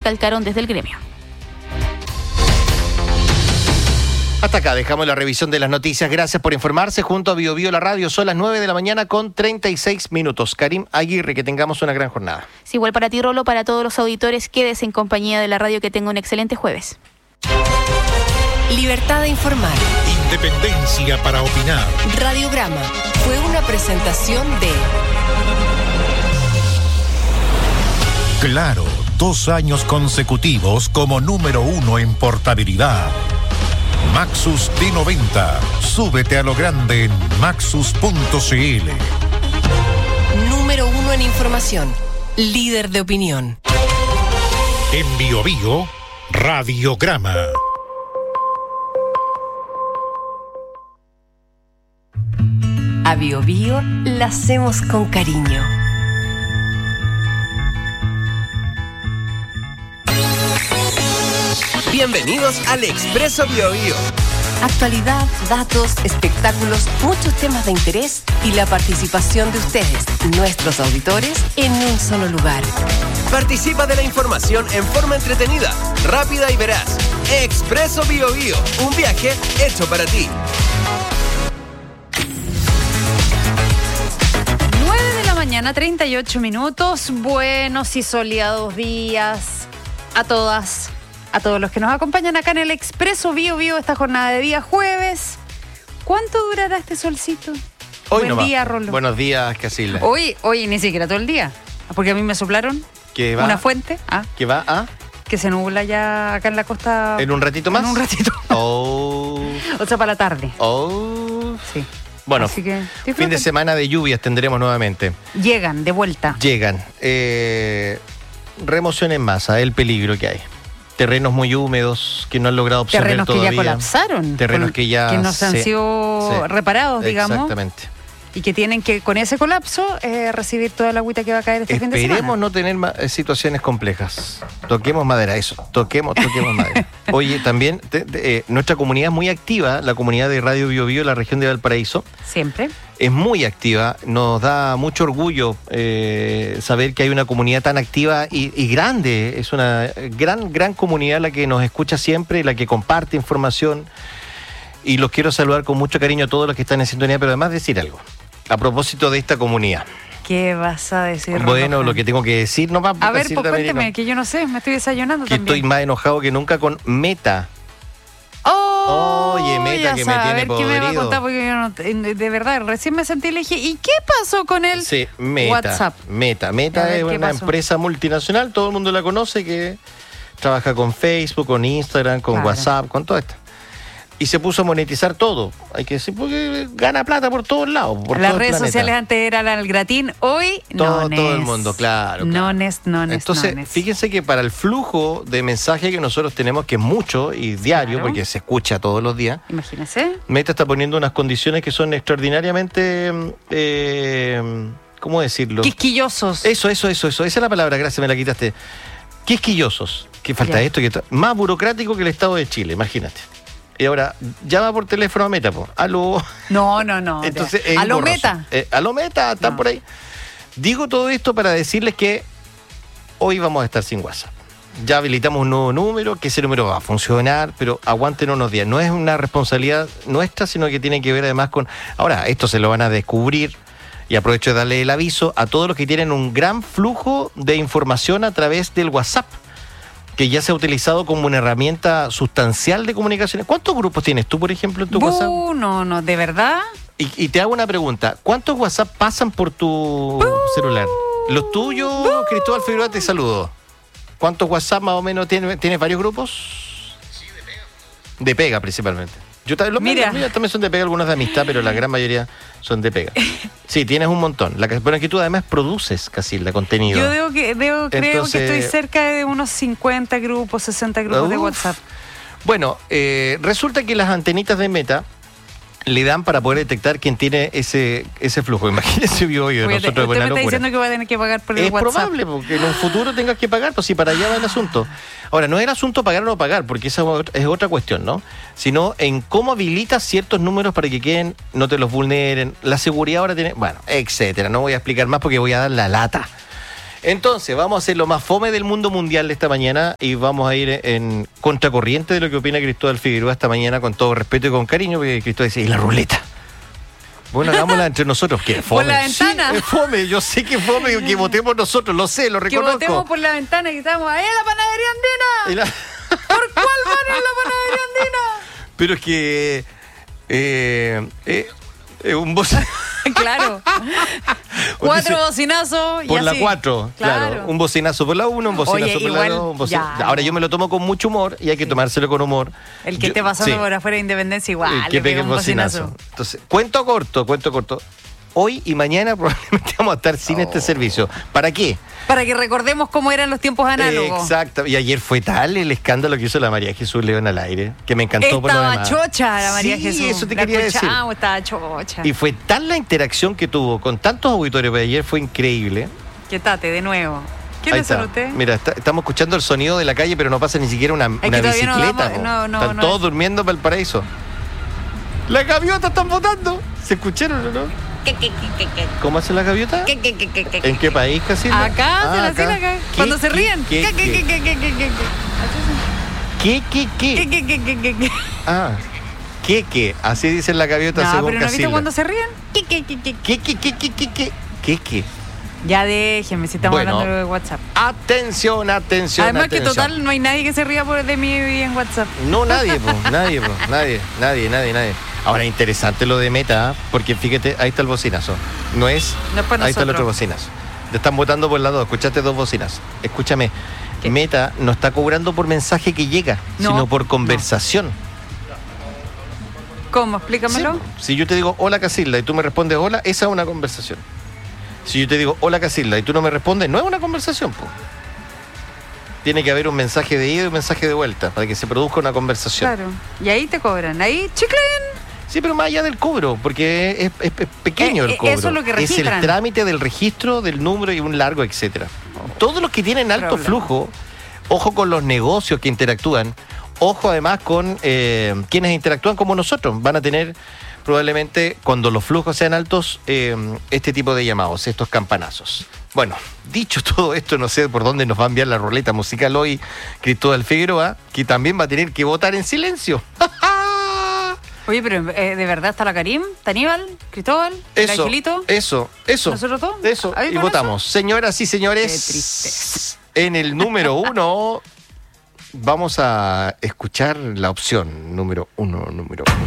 recalcaron desde el gremio. Hasta acá dejamos la revisión de las noticias. Gracias por informarse. Junto a Bio Bio la radio, son las 9 de la mañana con 36 minutos. Karim Aguirre, que tengamos una gran jornada. Sí, igual para ti, Rolo, para todos los auditores, quédese en compañía de la radio, que tenga un excelente jueves. Libertad de informar. Independencia para opinar. Radiograma fue una presentación de Claro, 2 años consecutivos como número 1 en portabilidad. Maxus T90. Súbete a lo grande en maxus.cl. número 1 en información. Líder de opinión. En Bio Bio, Radiograma. A Bio Bio la hacemos con cariño. Bienvenidos al Expreso Bio Bio. Actualidad, datos, espectáculos, muchos temas de interés y la participación de ustedes, nuestros auditores, en un solo lugar. Participa de la información en forma entretenida, rápida y veraz. Expreso Bio Bio, un viaje hecho para ti. 9 de la mañana, 38 minutos. Buenos y soleados días a todas, a todos los que nos acompañan acá en el Expreso Bio Bio esta jornada de día jueves. ¿Cuánto durará este solcito? Hoy Buen nomás. día, Rolo. Buenos días, Casilda. Hoy ni siquiera todo el día. Porque a mí me soplaron ¿Qué va? una fuente ¿Qué va a? que se nubla ya acá en la costa. ¿En un ratito más? En un ratito. Oh. O sea, para la tarde. Oh. Sí. Bueno, Así que fin disfruten. de semana de lluvias tendremos nuevamente. Llegan de vuelta. Llegan. Remoción en masa, el peligro que hay. Terrenos muy húmedos que no han logrado absorber Terrenos todavía. que ya colapsaron. Terrenos que ya... Que no se han sido reparados, digamos. Exactamente. Y que tienen que, con ese colapso, recibir toda la agüita que va a caer este fin de semana. Esperemos no tener situaciones complejas. Toquemos madera, eso. Toquemos madera. Oye, también nuestra comunidad es muy activa, la comunidad de Radio Bio Bio, la región de Valparaíso. Siempre. Es muy activa, nos da mucho orgullo saber que hay una comunidad tan activa y grande. Es una gran comunidad la que nos escucha siempre, la que comparte información. Y los quiero saludar con mucho cariño a todos los que están en sintonía, pero además decir algo a propósito de esta comunidad. ¿Qué vas a decir, Bueno, Rafa? lo que tengo que decir, no va A ver, decir pues también, cuénteme, no. que yo no sé, me estoy desayunando Que también. estoy más enojado que nunca con Meta. ¡Oh! Oye, Meta, ya que me sabe, tiene a ver qué me va a podrido. contar, porque yo no, de verdad, recién me sentí y le dije, ¿y qué pasó con el Sí, Meta. WhatsApp? Meta A ver, es ¿qué una pasó? empresa multinacional, todo el mundo la conoce, que trabaja con Facebook, con Instagram, con Claro. WhatsApp, con todo esto. Y se puso a monetizar todo. Hay que decir, porque gana plata por todos lados. Por Las todo el redes planeta. sociales antes eran al gratín, hoy Todo nones. el mundo, claro. Nones. Entonces, fíjense que para el flujo de mensajes que nosotros tenemos, que es mucho y diario, Claro. porque se escucha todos los días, Imagínese. Meta está poniendo unas condiciones que son extraordinariamente, ¿cómo decirlo? Quisquillosos. Eso. Esa es la palabra, gracias, me la quitaste. Quisquillosos. Que falta Ya. esto, más burocrático que el Estado de Chile, imagínate. Y ahora, llama por teléfono a Meta, po. Aló. No. Entonces, a lo engorroso. Meta. A lo Meta, están No. por ahí. Digo todo esto para decirles que hoy vamos a estar sin WhatsApp. Ya habilitamos un nuevo número, que ese número va a funcionar, pero aguanten unos días. No es una responsabilidad nuestra, sino que tiene que ver además con... Ahora, esto se lo van a descubrir, y aprovecho de darle el aviso a todos los que tienen un gran flujo de información a través del WhatsApp, que ya se ha utilizado como una herramienta sustancial de comunicaciones. ¿Cuántos grupos tienes tú, por ejemplo, en tu WhatsApp? No, ¿de verdad? Y te hago una pregunta. ¿Cuántos WhatsApp pasan por tu celular? ¿Los tuyos, Cristóbal Figueroa, te saludo? ¿Cuántos WhatsApp más o menos tienes varios grupos? Sí, de pega. De pega, principalmente. Los míos también son de pega, algunos de amistad, pero la gran mayoría son de pega. Sí, tienes un montón. Bueno, es que tú además produces, Casilda, contenido. Yo creo Entonces, que estoy cerca de unos 50 grupos, 60 grupos de WhatsApp. Bueno, resulta que las antenitas de Meta le dan para poder detectar quién tiene ese flujo. Imagínese, de nosotros, usted me buena está locura. diciendo que va a tener que pagar por el Es WhatsApp. probable, porque en un futuro tengas que pagar, pues si para allá va el asunto. Ahora, no es el asunto pagar o no pagar, porque esa es otra cuestión, ¿no? Sino en cómo habilitas ciertos números para que queden, no te los vulneren. La seguridad ahora tiene, bueno, etcétera. No voy a explicar más porque voy a dar la lata. Entonces, vamos a hacer lo más fome del mundo mundial de esta mañana y vamos a ir en contracorriente de lo que opina Cristóbal Figueroa esta mañana, con todo respeto y con cariño, porque Cristóbal dice, ¿y la ruleta? Bueno, hagámosla entre nosotros, que fome. Por la ventana. Sí, es fome, yo sé que es fome, que votemos nosotros, lo sé, lo reconozco. Que votemos por la ventana y estamos ahí en la panadería andina. Y la- ¿Por cuál van en la panadería andina? Pero es que... un bocinazo Claro. 4 bocinazos y por la así. 4, claro. Un bocinazo por la 1, un bocinazo Oye, por igual, la 2. ya. Ahora yo me lo tomo con mucho humor y hay que tomárselo con humor. El que Yo- esté pasando sí. por afuera de Independencia igual. Que le pegue pega el un bocinazo. Entonces, cuento corto. Hoy y mañana probablemente vamos a estar sin este servicio. ¿Para qué? Para que recordemos cómo eran los tiempos análogos. Exacto. Y ayer fue tal el escándalo que hizo la María Jesús León al aire, que me encantó por lo Estaba demás. chocha la María Sí, Jesús. eso te La quería decir. escuchamos, estaba chocha. Y fue tal la interacción que tuvo con tantos auditores, pero ayer fue increíble. Quietate, de nuevo. Ahí ¿Quiénes son está. ustedes? Mira, estamos escuchando el sonido de la calle, pero no pasa ni siquiera una que todavía no bicicleta. damos- po. no, Están no todos es. durmiendo para el paraíso. ¡Las gaviotas están votando! ¿Se escucharon o no? ¿Cómo hace la gaviota? ¿En qué país, Casilda? Acá, se la hacen acá. ¿Qué, Cuando se qué, ríen. qué, ¿Qué? Ah, ¿qué? Así dicen la gaviota No, según pero ¿no viste Casilda. cuando se ríen? ¿Qué? Ya déjenme, si estamos Bueno. hablando de WhatsApp. Atención. Además que atención. total no hay nadie que se ría de mí en WhatsApp. No, nadie. Nadie. Ahora, interesante lo de Meta, porque fíjate, ahí está el bocinazo. No es para ahí está el nosotros. otro bocinazo. Te están votando por las dos, escuchaste 2 bocinas. Escúchame, ¿Qué? Meta no está cobrando por mensaje que llega, No, sino por conversación. ¿Cómo? Explícamelo. Sí, si yo te digo hola Casilda y tú me respondes hola, esa es una conversación. Si yo te digo hola Casilda y tú no me respondes, no es una conversación, po. Tiene que haber un mensaje de ida y un mensaje de vuelta para que se produzca una conversación. Claro. Y ahí te cobran. Ahí, chiclen. Sí, pero más allá del cobro, porque es pequeño el cobro. eso es lo que Es registran. el trámite del registro, del número y un largo, etcétera. Todos los que tienen alto Problema. flujo, ojo con los negocios que interactúan, ojo además con quienes interactúan como nosotros, van a tener probablemente, cuando los flujos sean altos, este tipo de llamados, estos campanazos. Bueno, dicho todo esto, no sé por dónde nos va a enviar la ruleta musical hoy Cristóbal Figueroa, que también va a tener que votar en silencio. Oye, pero ¿de verdad está la Karim? ¿Está Aníbal? ¿Cristóbal? ¿El Angelito? Eso. ¿Nosotros todos? Eso, ¿Ahí y con votamos. Señoras y señores, Qué triste. en el número 1 vamos a escuchar la opción número 1.